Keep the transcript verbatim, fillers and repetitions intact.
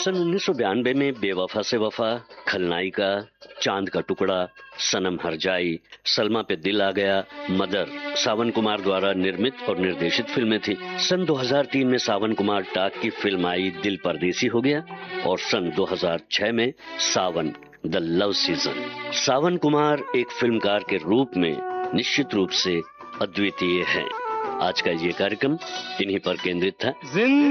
सन उन्नीस सौ बयानबे में बेवफा से वफा, खलनायिका, चांद का टुकड़ा, सनम हर जाई, सलमा पे दिल आ गया, मदर सावन कुमार द्वारा निर्मित और निर्देशित फिल्में थी। सन दो हज़ार तीन में सावन कुमार टाक की फिल्म आई दिल परदेसी हो गया और सन दो हज़ार छह में सावन द लव सीजन। सावन कुमार एक फिल्मकार के रूप में निश्चित रूप से अद्वितीय है। आज का ये कार्यक्रम इन्हीं पर केंद्रित था।